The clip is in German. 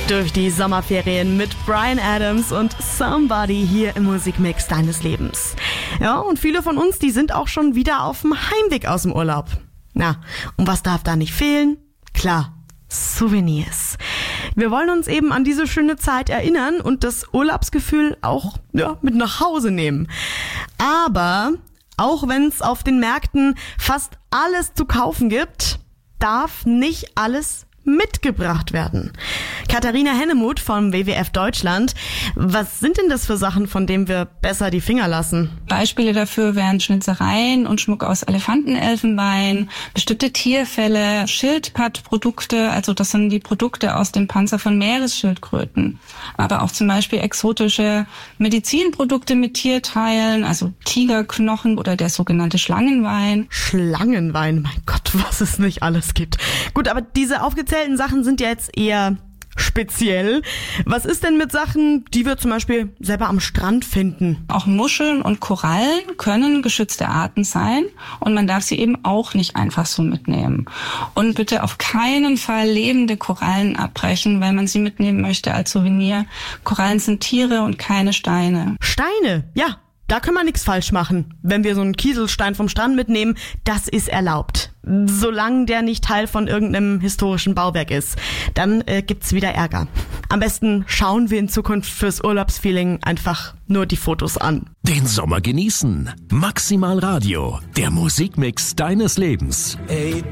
durch die Sommerferien mit Bryan Adams und Somebody hier im Musikmix deines Lebens. Ja, und viele von uns, die sind auch schon wieder auf dem Heimweg aus dem Urlaub. Na, und was darf da nicht fehlen? Klar, Souvenirs. Wir wollen uns eben an diese schöne Zeit erinnern und das Urlaubsgefühl auch mit nach Hause nehmen. Aber auch wenn es auf den Märkten fast alles zu kaufen gibt, darf nicht alles mitgebracht werden. Katharina Hennemuth vom WWF Deutschland. Was sind denn das für Sachen, von denen wir besser die Finger lassen? Beispiele dafür wären Schnitzereien und Schmuck aus Elefantenelfenbein, bestimmte Tierfelle, Schildpattprodukte, also das sind die Produkte aus dem Panzer von Meeresschildkröten. Aber auch zum Beispiel exotische Medizinprodukte mit Tierteilen, also Tigerknochen oder der sogenannte Schlangenwein. Schlangenwein, mein Gott, was es nicht alles gibt. Gut, aber diese aufgezählten Sachen sind ja jetzt eher speziell. Was ist denn mit Sachen, die wir zum Beispiel selber am Strand finden? Auch Muscheln und Korallen können geschützte Arten sein und man darf sie eben auch nicht einfach so mitnehmen. Und bitte auf keinen Fall lebende Korallen abbrechen, weil man sie mitnehmen möchte als Souvenir. Korallen sind Tiere und keine Steine. Steine, ja. Da können wir nichts falsch machen. Wenn wir so einen Kieselstein vom Strand mitnehmen, das ist erlaubt. Solange der nicht Teil von irgendeinem historischen Bauwerk ist. Dann gibt's wieder Ärger. Am besten schauen wir in Zukunft fürs Urlaubsfeeling einfach nur die Fotos an. Den Sommer genießen. Maximal Radio, der Musikmix deines Lebens.